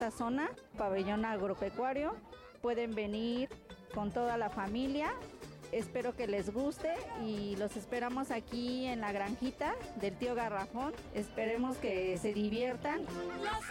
esta zona, pabellón agropecuario. Pueden venir con toda la familia. Espero que les guste y los esperamos aquí en la granjita del tío Garrafón. Esperemos que se diviertan.